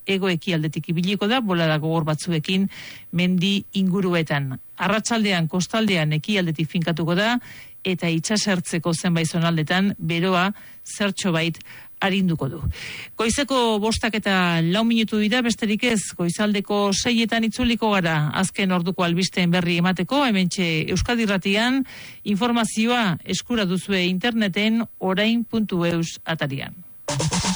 hego-ekialdetik ibiliko da, bolada gogor batzuekin mendi inguruetan. Arratsaldean kostaldean ekialdetik finkatuko da, eta itsasertzeko zenbait zonaldetan beroa zertxobait arinduko du. Goizeko 5:04 dira, besterik ez, goizaldeko 6etan itzuliko gara azken orduko albisteen berri emateko, hementxe Euskadi Irratian, informazioa eskura duzue interneten orain.eus atarian.